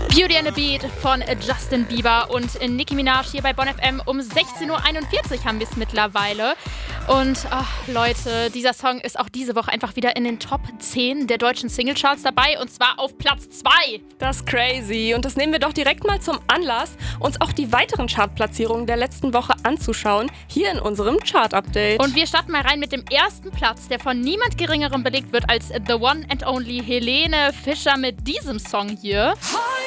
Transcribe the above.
Beauty and the Beat von Justin Bieber und Nicki Minaj hier bei Bonn FM. Um 16.41 Uhr haben wir es mittlerweile. Und Leute, dieser Song ist auch diese Woche einfach wieder in den Top 10 der deutschen Singlecharts dabei, und zwar auf Platz 2. Das ist crazy. Und das nehmen wir doch direkt mal zum Anlass, uns auch die weiteren Chartplatzierungen der letzten Woche anzuschauen, hier in unserem Chart-Update. Und wir starten mal rein mit dem ersten Platz, der von niemand Geringerem belegt wird als The One and Only Helene Fischer mit diesem Song hier.